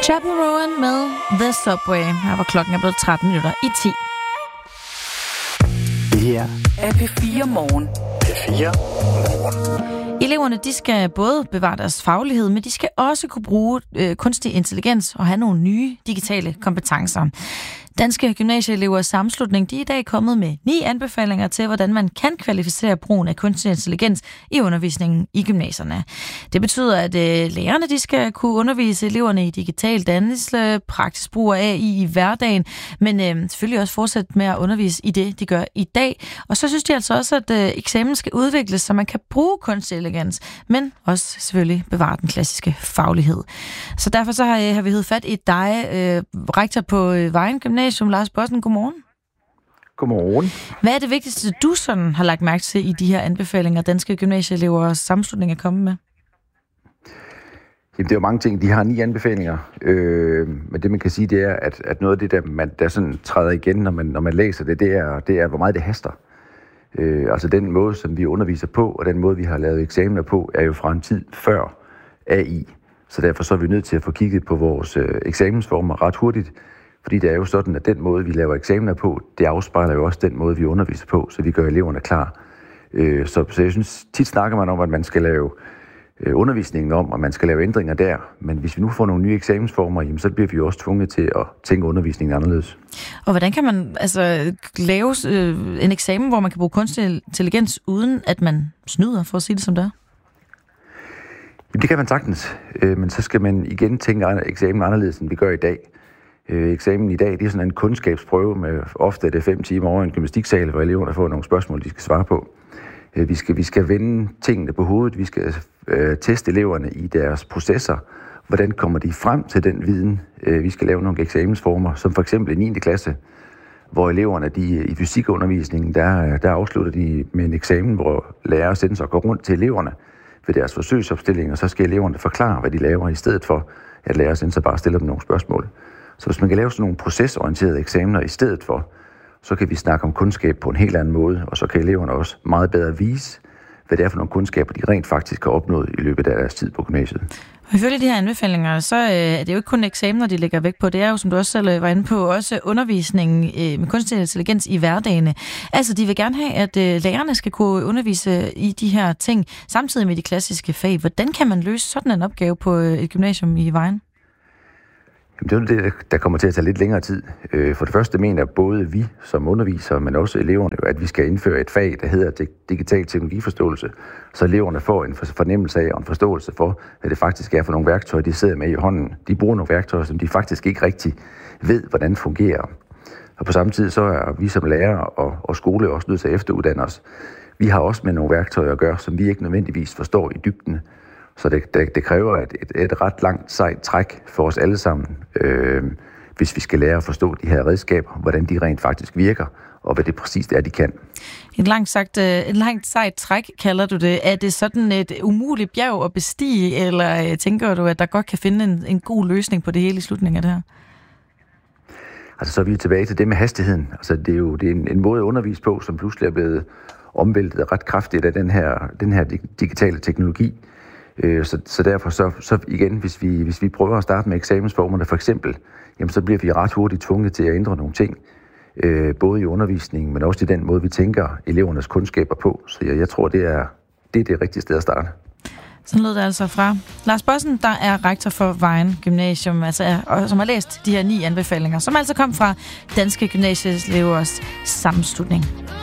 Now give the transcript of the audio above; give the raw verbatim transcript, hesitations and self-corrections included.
Chappell Rowan med The Subway. Her var klokken er blevet tretten minutter i ti. Det her er P fire Morgen. P fire Morgen. Eleverne, de skal både bevare deres faglighed, men de skal også kunne bruge øh, kunstig intelligens og have nogle nye digitale kompetencer. Danske Gymnasieelevers Sammenslutning, de er i dag kommet med ni anbefalinger til, hvordan man kan kvalificere brugen af kunstig intelligens i undervisningen i gymnasierne. Det betyder, at øh, lærerne, de skal kunne undervise eleverne i digital dannelse, praktisk brug af A I i hverdagen, men øh, selvfølgelig også fortsætte med at undervise i det, de gør i dag. Og så synes de altså også, at øh, eksamen skal udvikles, så man kan bruge kunstig intelligens, men også selvfølgelig bevare den klassiske faglighed. Så derfor så har, øh, har vi hed fat i dig, øh, rektor på øh, Vejen Gymnasium, Lars Bossen. Godmorgen. Godmorgen. Hvad er det vigtigste, du sådan har lagt mærke til i de her anbefalinger, Danske Gymnasieelevers Sammenslutning er kommet med? Jamen, det er jo mange ting. De har ni anbefalinger. Øh, men det, man kan sige, det er, at, at noget af det, der, man, der sådan træder igen, når man, når man læser det, det er, det er, hvor meget det haster. Øh, altså den måde, som vi underviser på, og den måde, vi har lavet eksamener på, er jo fra en tid før A I. Så derfor så er vi nødt til at få kigget på vores øh, eksamensformer ret hurtigt. Fordi det er jo sådan, at den måde, vi laver eksamener på, det afspejler jo også den måde, vi underviser på, så vi gør eleverne klar. Øh, så, så jeg synes, tit snakker man om, at man skal lave øh, undervisningen om, og man skal lave ændringer der. Men hvis vi nu får nogle nye eksamensformer, jamen, så bliver vi jo også tvunget til at tænke undervisningen anderledes. Og hvordan kan man altså lave øh, en eksamen, hvor man kan bruge kunstig intelligens, uden at man snyder, for at sige det som det er? Jamen, det kan man sagtens, øh, men så skal man igen tænke eksamen anderledes, end vi gør i dag. Øh, eksamen i dag, det er sådan en kundskabsprøve med ofte det fem timer over en gymnastiksal, hvor eleverne får nogle spørgsmål, de skal svare på. Øh, vi, skal, vi skal vende tingene på hovedet, vi skal øh, teste eleverne i deres processer. Hvordan kommer de frem til den viden? Øh, vi skal lave nogle eksamensformer, som for eksempel i niende klasse, hvor eleverne de, i fysikundervisningen, der, der afslutter de med en eksamen, hvor lærer og sensor går rundt til eleverne ved deres forsøgsopstillinger, så skal eleverne forklare, hvad de laver, i stedet for at lærer og sensor bare stiller dem nogle spørgsmål. Så hvis man kan lave sådan nogle procesorienterede eksamener i stedet for, så kan vi snakke om kundskab på en helt anden måde, og så kan eleverne også meget bedre vise, hvad det er for nogle kundskaber, de rent faktisk har opnået i løbet af deres tid på gymnasiet. Og ifølge de her anbefalinger, så er det jo ikke kun eksamener, de lægger vægt på. Det er jo, som du også selv var inde på, også undervisningen med kunstig intelligens i hverdagene. Altså, de vil gerne have, at lærerne skal kunne undervise i de her ting, samtidig med de klassiske fag. Hvordan kan man løse sådan en opgave på et gymnasium i Vejen? Jamen, det er det, der kommer til at tage lidt længere tid. For det første mener både vi som undervisere, men også eleverne, at vi skal indføre et fag, der hedder digital teknologiforståelse, så eleverne får en fornemmelse af og en forståelse for, hvad det faktisk er for nogle værktøjer, de sidder med i hånden. De bruger nogle værktøjer, som de faktisk ikke rigtig ved, hvordan fungerer. Og på samme tid så er vi som lærere og, og skole også nødt til at efteruddanne os. Vi har også med nogle værktøjer at gøre, som vi ikke nødvendigvis forstår i dybden. Så det, det, det kræver et, et, et ret langt sejt træk for os alle sammen, øh, hvis vi skal lære at forstå de her redskaber, hvordan de rent faktisk virker, og hvad det præcis er, de kan. Et langt, sagt, et langt sejt træk, kalder du det. Er det sådan et umuligt bjerg at bestige, eller tænker du, at der godt kan finde en, en god løsning på det hele i slutningen af det her? Altså, så er vi tilbage til det med hastigheden. Altså, det er jo det er en, en måde at undervise på, som pludselig er blevet omvæltet ret kraftigt af den her, den her digitale teknologi. Så, så derfor så, så igen, hvis vi, hvis vi prøver at starte med eksamensformerne for eksempel, jamen så bliver vi ret hurtigt tvunget til at ændre nogle ting, øh, både i undervisningen, men også i den måde, vi tænker elevernes kundskaber på. Så jeg, jeg tror, det er, det er det rigtige sted at starte. Sådan lød det altså fra Lars Bossen, der er rektor for Vejen Gymnasium, altså, og som har læst de her ni anbefalinger, som altså kom fra Danske Gymnasieelevers Sammenslutning.